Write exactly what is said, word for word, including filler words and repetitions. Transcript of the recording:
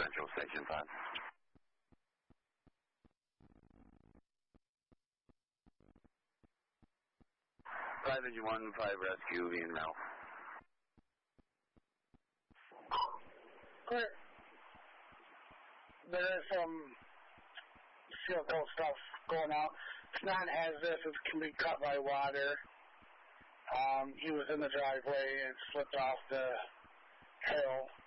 Central Station five. five Engine one, five Rescue, being now. Clear. There is some seal coat stuff going out. It's not hazardous. It can be cut by water. Um, he was in the driveway and slipped off the hill.